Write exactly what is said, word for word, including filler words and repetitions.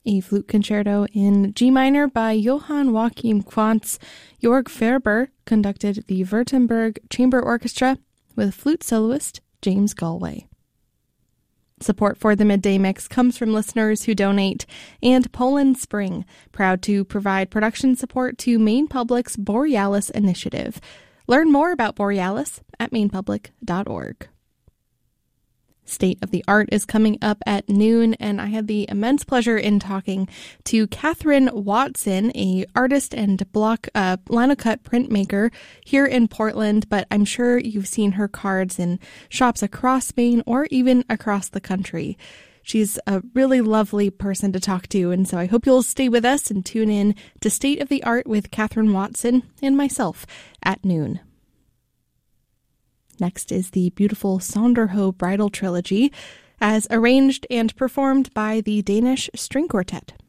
a flute concerto in G minor by Johann Joachim Quantz. Jörg Ferber conducted the Württemberg Chamber Orchestra with flute soloist James Galway. Support for the Midday Mix comes from listeners who donate, and Poland Spring, proud to provide production support to Maine Public's Borealis initiative. Learn more about Borealis at maine public dot org. State of the Art is coming up at noon, and I had the immense pleasure in talking to Catherine Watson, a artist and block uh, linocut printmaker here in Portland, but I'm sure you've seen her cards in shops across Maine or even across the country. She's a really lovely person to talk to, and so I hope you'll stay with us and tune in to State of the Art with Catherine Watson and myself at noon. Next is the beautiful Sonderho Bridal Trilogy, as arranged and performed by the Danish String Quartet.